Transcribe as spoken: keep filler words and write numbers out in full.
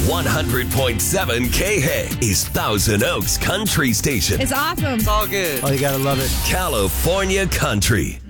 one hundred point seven K H A is Thousand Oaks Country Station. It's awesome. It's all good. Oh, you gotta love it. California Country.